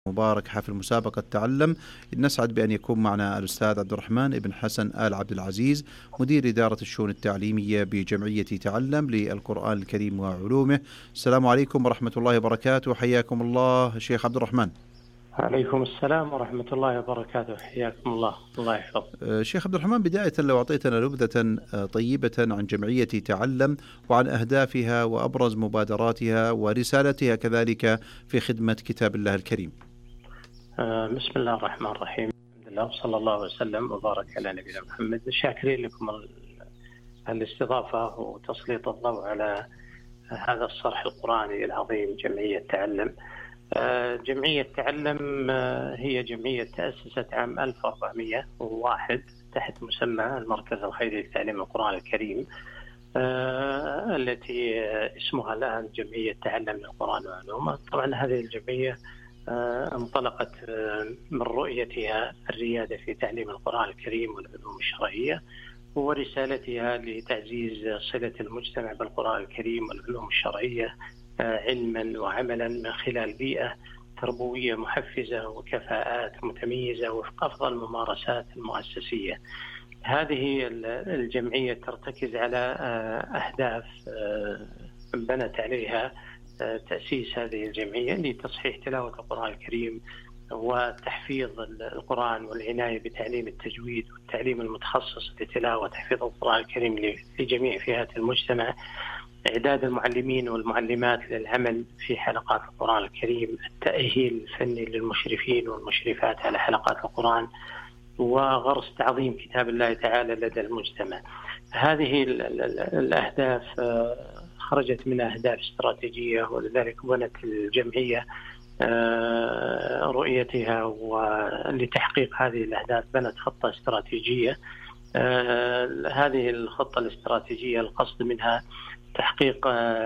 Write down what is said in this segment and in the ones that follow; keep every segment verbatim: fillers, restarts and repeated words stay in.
مبارك حفل مسابقة تعلم. نسعد بأن يكون معنا الأستاذ عبد الرحمن بن حسن آل عبد العزيز، مدير إدارة الشؤون التعليمية بجمعية تعلم للقرآن الكريم وعلومه. السلام عليكم ورحمة الله وبركاته، حياكم الله شيخ عبد الرحمن. عليكم السلام ورحمة الله وبركاته، حياكم الله، الله يحفظ. شيخ عبد الرحمن، بداية لو أعطيتنا نبذة طيبة عن جمعية تعلم وعن أهدافها وأبرز مبادراتها ورسالتها كذلك في خدمة كتاب الله الكريم. بسم الله الرحمن الرحيم، الحمد لله وصلى الله وسلم وبارك على نبينا محمد. شاكرين لكم الاستضافة وتسليط الضوء على هذا الصرح القرآني العظيم جمعية تعلم. جمعية تعلم هي جمعية تأسست عام ألف وأربعمائة وواحد تحت مسمى المركز الخيري لتعليم القرآن الكريم، التي اسمها الآن جمعية تعلم للقرآن وعلومه. طبعا هذه الجمعية انطلقت من رؤيتها الريادة في تعليم القرآن الكريم والعلوم الشرعية، ورسالتها لتعزيز صلة المجتمع بالقرآن الكريم والعلوم الشرعية علما وعملا من خلال بيئة تربوية محفزة وكفاءات متميزة وفق أفضل الممارسات المؤسسية. هذه الجمعية ترتكز على أهداف بنت عليها تأسيس هذه الجمعية لتصحيح تلاوة القرآن الكريم وتحفيظ القرآن والعناية بتعليم التجويد والتعليم المتخصص لتلاوة وتحفيظ القرآن الكريم لجميع فئات المجتمع، إعداد المعلمين والمعلمات للعمل في حلقات القرآن الكريم، التأهيل الفني للمشرفين والمشرفات على حلقات القرآن، وغرس تعظيم كتاب الله تعالى لدى المجتمع. هذه الأهداف خرجت من أهداف استراتيجية، ولذلك بنت الجمعية رؤيتها، ولتحقيق هذه الأهداف بنت خطة استراتيجية. هذه الخطة الاستراتيجية القصد منها تحقيق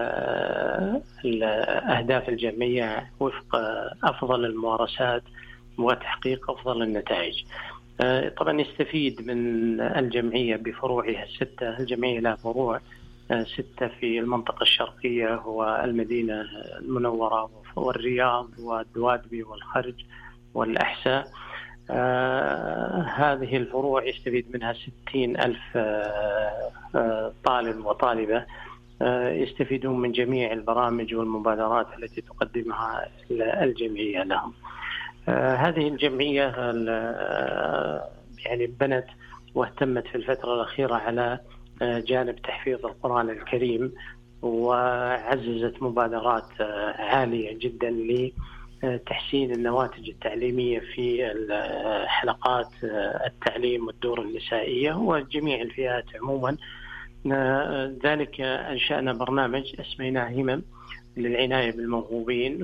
أهداف الجمعية وفق أفضل الممارسات وتحقيق أفضل النتائج. طبعا يستفيد من الجمعية بفروعها الستة. الجمعية لها فروع ستة في المنطقة الشرقية والمدينة المنورة والرياض والدوادبي والخرج والأحساء. آه هذه الفروع يستفيد منها ستين ألف آه آه طالب وطالبة آه يستفيدون من جميع البرامج والمبادرات التي تقدمها الجمعية لهم. آه هذه الجمعية آه يعني بنت واهتمت في الفترة الأخيرة على آه جانب تحفيظ القرآن الكريم، وعززت مبادرات آه عالية جدا ل تحسين النواتج التعليمية في حلقات التعليم والدور النسائية وجميع الفئات عموما. ذلك أنشأنا برنامج اسميناه همم للعناية بالموهوبين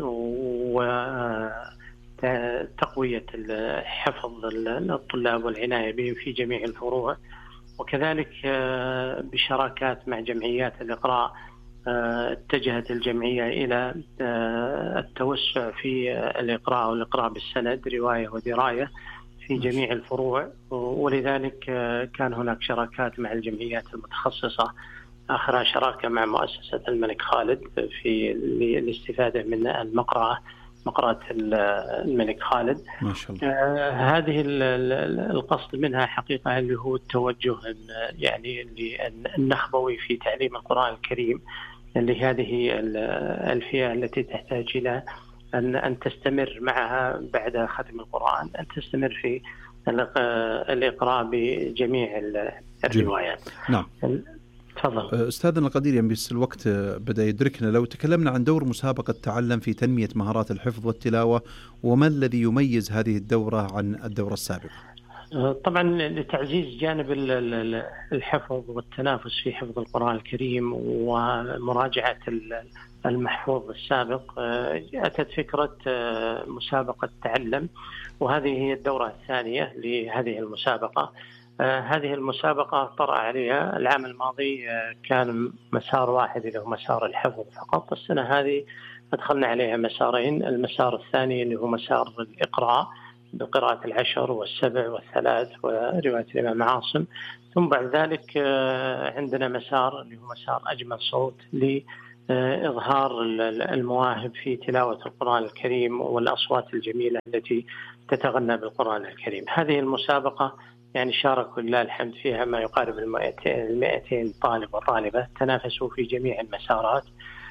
وتقوية حفظ الطلاب والعناية بهم في جميع الفروع، وكذلك بشراكات مع جمعيات الإقراء اتجهت الجمعية إلى التوسع في الإقراء والإقراء بالسند رواية ودراية في جميع الفروع، ولذلك كان هناك شراكات مع الجمعيات المتخصصة. آخرها شراكة مع مؤسسة الملك خالد في الاستفادة من المقرأة مقرأة الملك خالد ما شاء الله. آه هذه القصد منها حقيقة اللي هو التوجه يعني النخبوي في تعليم القرآن الكريم لهذه الفئة التي تحتاج إلى أن أن تستمر معها بعد ختم القرآن، أن تستمر في الإقراء بجميع الروايات. نعم. تفضل أستاذنا القدير، يعني بس الوقت بدأ يدركنا. لو تكلمنا عن دور مسابقة تعلم في تنمية مهارات الحفظ والتلاوة، وما الذي يميز هذه الدورة عن الدورة السابقة؟ طبعا لتعزيز جانب الحفظ والتنافس في حفظ القرآن الكريم ومراجعة المحفوظ السابق، أتت فكرة مسابقة تعلم، وهذه هي الدورة الثانية لهذه المسابقة. هذه المسابقة طرأ عليها العام الماضي كان مسار واحد اللي هو مسار الحفظ فقط. السنة هذه أدخلنا عليها مسارين، المسار الثاني اللي هو مسار الإقراء بقراءة العشر والسبع والثلاث ورواية الإمام عاصم، ثم بعد ذلك عندنا مسار اللي هو مسار أجمل صوت إظهار المواهب في تلاوة القرآن الكريم والأصوات الجميلة التي تتغنى بالقرآن الكريم. هذه المسابقة يعني شارك لله الحمد فيها ما يقارب المائتين طالب وطالبة، تنافسوا في جميع المسارات،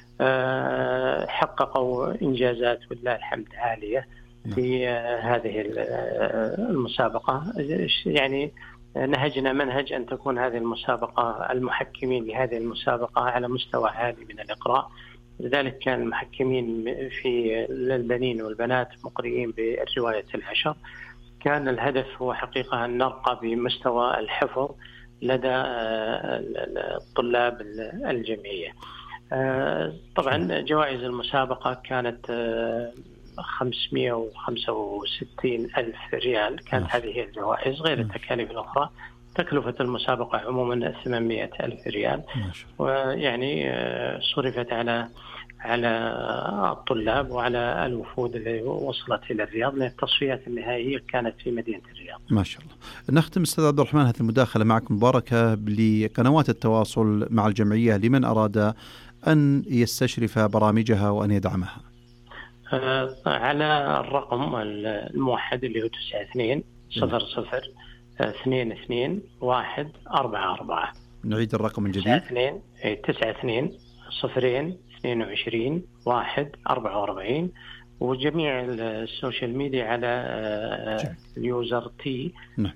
حققوا إنجازات لله الحمد عالية في هذه المسابقة. يعني نهجنا منهج أن تكون هذه المسابقة المحكمين لهذه المسابقة على مستوى عالي من الإقراء، لذلك كان المحكمين في البنين والبنات مقرئين بالرواية العشر. كان الهدف هو حقيقة أن نرقى بمستوى الحفظ لدى الطلاب الجمعية. طبعا جوائز المسابقة كانت خمسمائة وخمسة وستين ألف ريال، كانت هذه هي الجوائز غير التكاليف الأخرى. تكلفة المسابقة عموما ثمانمائة ألف ريال، ويعني صرفت على على الطلاب وعلى الوفود اللي وصلت إلى الرياض، لأن التصفيات النهائية كانت في مدينة الرياض. ما شاء الله. نختم أستاذ عبد الرحمن هذه المداخلة معك مباركة لقنوات التواصل مع الجمعية لمن أراد أن يستشرف برامجها وأن يدعمها. على الرقم الموحد اللي هو تسعة اثنين صفر صفر اثنين اثنين واحد أربعة أربعة. نعيد الرقم الجديد. تسعة اثنين تسعة اثنين صفرين اثنين وعشرين واحد أربعة وأربعين. وجميع السوشيال ميديا على اليوزر تي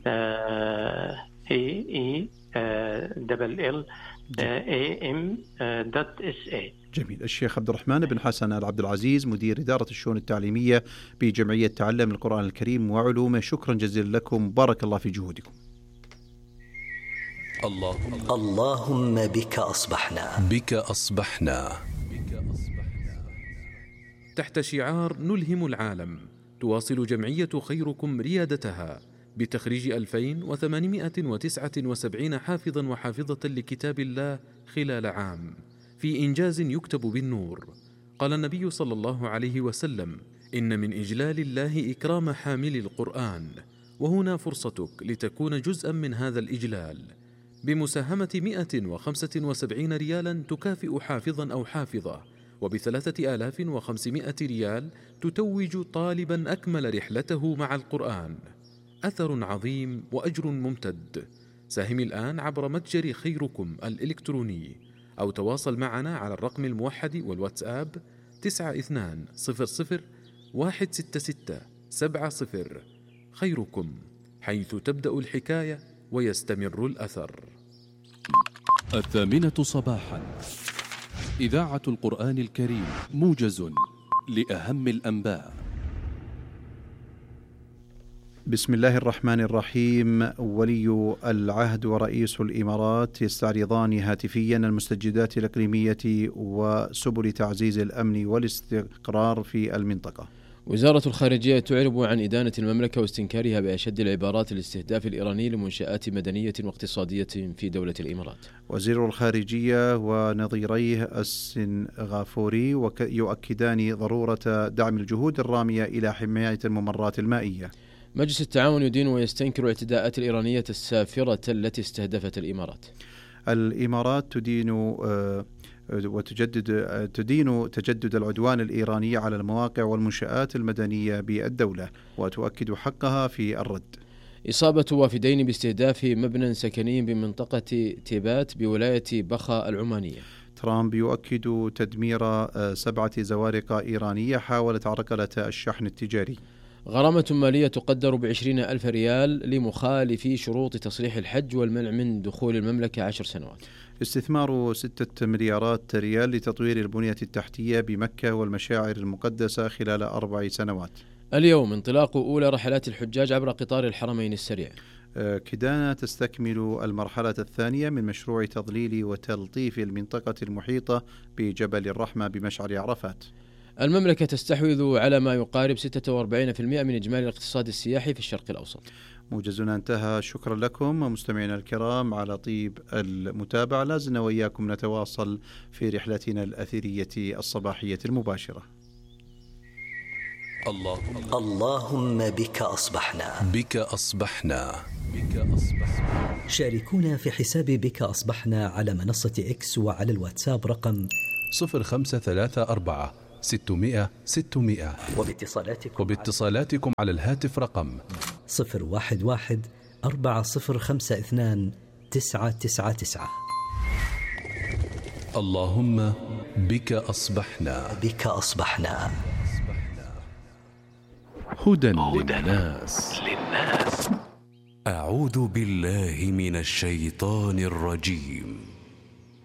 اي اي دبل ال اي ام دوت اس اي. جميل. الشيخ عبد الرحمن بن حسن آل عبد العزيز مدير إدارة الشؤون التعليمية بجمعية تعلم القرآن الكريم وعلومه، شكرا جزيلا لكم، بارك الله في جهودكم. اللهم اللهم بك أصبحنا بك أصبحنا تحت شعار نلهم العالم، تواصل جمعية خيركم ريادتها بتخريج ألفين وثمانمائة وتسعة وسبعين حافظا وحافظة لكتاب الله خلال عام، في إنجاز يكتب بالنور. قال النبي صلى الله عليه وسلم: إن من إجلال الله إكرام حامل القرآن، وهنا فرصتك لتكون جزءا من هذا الإجلال بمساهمة مئة وخمسة وسبعين ريالا تكافئ حافظا أو حافظة، وبثلاثة آلاف وخمسمائة ريال تتوج طالبا أكمل رحلته مع القرآن. أثر عظيم وأجر ممتد. ساهم الآن عبر متجر خيركم الإلكتروني، أو تواصل معنا على الرقم الموحد والواتساب تسعة اثنان صفر صفر واحد ستة ستة سبعة صفر. خيركم، حيث تبدأ الحكاية ويستمر الأثر. الثامنة صباحا، إذاعة القرآن الكريم، موجز لأهم الأنباء. بسم الله الرحمن الرحيم. ولي العهد ورئيس الإمارات يستعرضان هاتفيا المستجدات الإقليمية وسبل تعزيز الأمن والاستقرار في المنطقة. وزارة الخارجية تعرب عن إدانة المملكة واستنكارها بأشد العبارات الاستهداف الإيراني لمنشآت مدنية واقتصادية في دولة الإمارات. وزير الخارجية ونظيريه السنغافوري يؤكدان ضرورة دعم الجهود الرامية إلى حماية الممرات المائية. مجلس التعاون يدين ويستنكر الاعتداءات الإيرانية السافرة التي استهدفت الإمارات. الإمارات تدين وتجدد تدين تجدد العدوان الإيراني على المواقع والمنشآت المدنية بالدولة، وتؤكد حقها في الرد. إصابة وافدين باستهداف مبنى سكني بمنطقة تيبات بولاية بخا العمانية. ترامب يؤكد تدمير سبعة زوارق إيرانية حاولت عرقلة الشحن التجاري. غرامة مالية تقدر بعشرين ألف ريال لمخالفي شروط تصريح الحج والمنع من دخول المملكة عشر سنوات. استثمار ستة مليارات ريال لتطوير البنية التحتية بمكة والمشاعر المقدسة خلال أربع سنوات. اليوم انطلاق أولى رحلات الحجاج عبر قطار الحرمين السريع. كدانة تستكمل المرحلة الثانية من مشروع تضليل وتلطيف المنطقة المحيطة بجبل الرحمة بمشعر عرفات. المملكة تستحوذ على ما يقارب ستة وأربعين بالمئة من إجمالي الاقتصاد السياحي في الشرق الأوسط. موجزنا انتهى، شكرا لكم مستمعينا الكرام على طيب المتابعة. لازلنا وإياكم نتواصل في رحلتنا الأثرية الصباحية المباشرة. اللهم اللهم بك أصبحنا بك أصبحنا بك أصبحنا. شاركونا في حساب بك أصبحنا على منصة إكس وعلى الواتساب رقم صفر خمسة ثلاثة أربعة ستمائة ستمائة. وباتصالاتكم وباتصالاتكم على الهاتف رقم صفر واحد واحد أربعة صفر خمسة اثنان تسعة تسعة تسعة. اللهم بك أصبحنا. بك أصبحنا. هدى للناس. أعوذ بالله من الشيطان الرجيم.